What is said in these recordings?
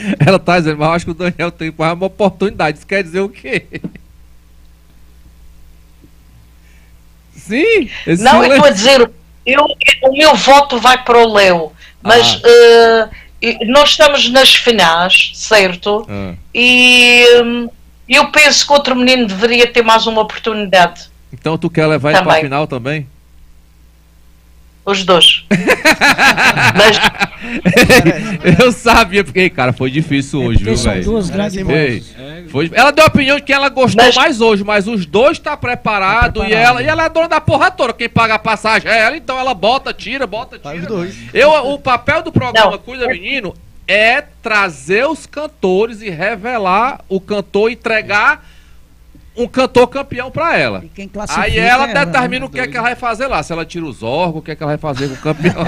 Ela tá dizendo, mas eu acho que o Daniel tem mais uma oportunidade. Isso quer dizer o quê? Sim? Não, eu estou a dizer, o meu voto vai para o Léo, mas nós estamos nas finais, certo? E eu penso que outro menino deveria ter mais uma oportunidade. Então tu quer levar ele para a final também? Os dois. Mas... eu sabia, porque, cara, foi difícil hoje, viu, velho? Duas grandes foi... Ela deu a opinião de que ela gostou mais hoje, mas os dois tá preparado, e ela é dona da porra toda. Quem paga a passagem é ela, então ela bota, tira. Os dois. O papel do programa Cuida Menino é trazer os cantores e revelar o cantor, entregar um cantor campeão pra ela. Aí ela determina o que é que ela vai fazer lá. Se ela tira os órgãos, o que é que ela vai fazer com o campeão.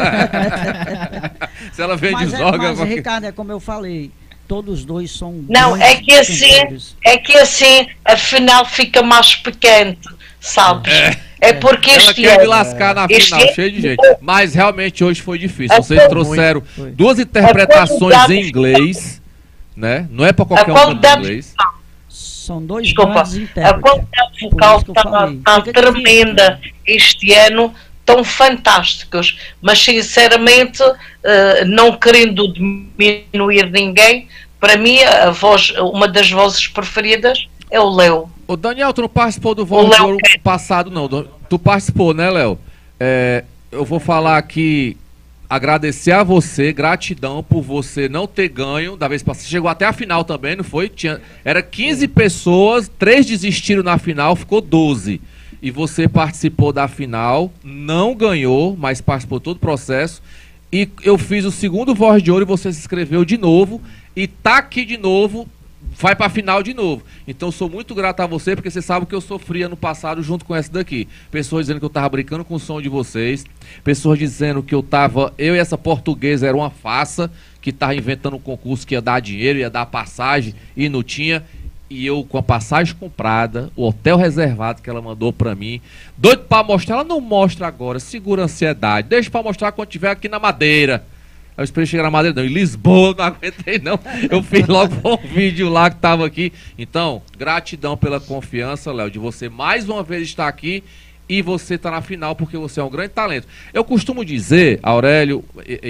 Se ela vende os órgãos. Mas, Ricardo, é como eu falei, todos dois são... Não, é que assim a final fica mais pequena, sabes? É porque ela quer me lascar na final, cheio de gente. Mas realmente hoje foi difícil. Vocês trouxeram duas interpretações em inglês, né? Não é pra qualquer um cantar inglês. São dois grandes intérpretes. A qualidade vocal está tremenda este ano, tão fantásticos, mas sinceramente, não querendo diminuir ninguém, para mim uma das vozes preferidas é o Léo. Ô Daniel, tu não participou do Voz de Ouro passado, não? Tu participou, né, Léo? Eu vou falar aqui, agradecer a você, gratidão por você não ter ganho da vez passada. Você chegou até a final também, não foi? Era 15 pessoas, 3 desistiram na final, ficou 12. E você participou da final, não ganhou, mas participou todo o processo. E eu fiz o segundo Voz de Ouro e você se inscreveu de novo. E tá aqui de novo, vai pra final de novo. Então eu sou muito grato a você, porque você sabe que eu sofria no passado junto com essa daqui. Pessoas dizendo que eu tava brincando com o som de vocês. Pessoas dizendo que eu e essa portuguesa era uma farsa, que tava inventando um concurso que ia dar dinheiro, ia dar passagem, e não tinha. E eu, com a passagem comprada, o hotel reservado que ela mandou pra mim, doido pra mostrar, ela não mostra agora, segura a ansiedade, deixa pra mostrar quando tiver aqui na Madeira. Eu esperei chegar na Madeira, não, em Lisboa, não aguentei não, eu fiz logo um vídeo lá que tava aqui. Então, gratidão pela confiança, Léo, de você mais uma vez estar aqui, e você tá na final, porque você é um grande talento. Eu costumo dizer, Aurélio,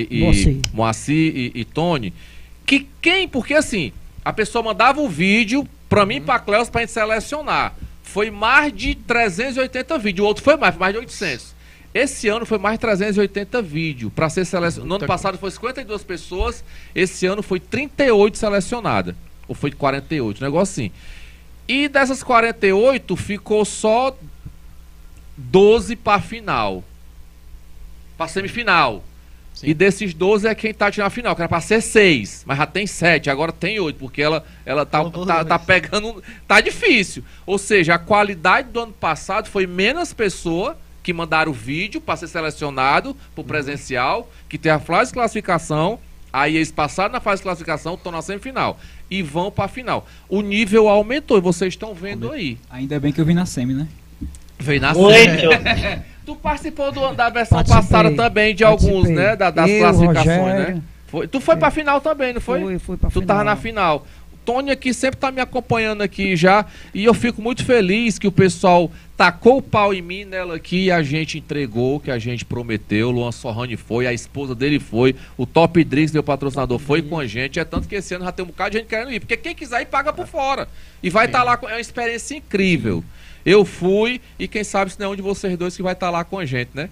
Moacir e Tony, que porque assim, a pessoa mandava o vídeo pra mim e pra Cleus pra gente selecionar. Foi mais de 380 vídeos, o outro foi mais de 800. Esse ano foi mais de 380 vídeos para ser selecionado. No ano passado foi 52 pessoas, esse ano foi 38 selecionadas. Ou foi 48, um negócio assim. E dessas 48 ficou só 12 para final. Para semifinal. Sim. E desses 12 é quem tá na final, que era para ser 6, mas já tem 7, agora tem 8, porque ela tá pegando, tá difícil. Ou seja, a qualidade do ano passado foi menos pessoa que mandaram o vídeo para ser selecionado pro presencial, que tem a fase de classificação, aí eles passaram na fase de classificação, estão na semifinal e vão para a final. O nível aumentou e vocês estão vendo aí. Ainda bem que eu vim na semi, né? Veio na semi. Tu participou da versão passada também de alguns, né? Das classificações, Rogério, né? Tu foi pra final também, não foi? Fui pra final. Tu tava na final. O Tony aqui sempre tá me acompanhando aqui já. E eu fico muito feliz que o pessoal tacou o pau em mim, nela aqui, e a gente entregou, que a gente prometeu. O Luan Sorrani foi, a esposa dele foi, o Top Drinks, meu patrocinador, foi com a gente. É tanto que esse ano já tem um bocado de gente querendo ir. Porque quem quiser ir, paga por fora. E vai estar lá, é uma experiência incrível. Eu fui, e quem sabe se não é um de vocês dois que vai estar lá com a gente, né?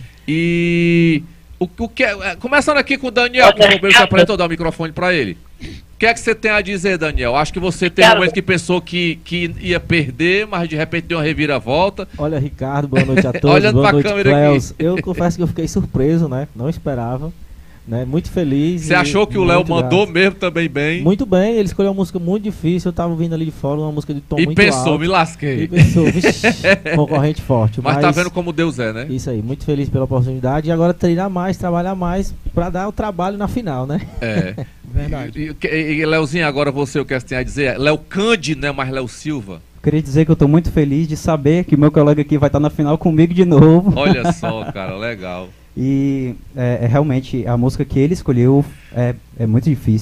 E o que começando aqui com o Daniel, que o se apresentou, dar o microfone para ele. O que é que você tem a dizer, Daniel? Acho que você teve um momento que pensou que ia perder, mas de repente deu uma reviravolta. Olha, Ricardo, boa noite a todos. Olhando boa pra noite, câmera Cleus. aqui. Eu confesso que eu fiquei surpreso, né? Não esperava. Né? Muito feliz. Você achou que o Léo mandou mesmo também bem? Muito bem, ele escolheu uma música muito difícil. Eu tava ouvindo ali de fora uma música de tom muito alto. E pensou, me lasquei. E pensou, vixi, concorrente forte. Mas tá vendo como Deus é, né? Isso aí, muito feliz pela oportunidade. E agora treinar mais, trabalhar mais pra dar o trabalho na final, né? É. Verdade. E Léozinho, agora você, o que você tem a dizer? Léo Cândido, né? Mas Léo Silva. Queria dizer que eu tô muito feliz de saber que meu colega aqui vai estar na final comigo de novo. Olha só, cara, legal. E realmente a música que ele escolheu é muito difícil.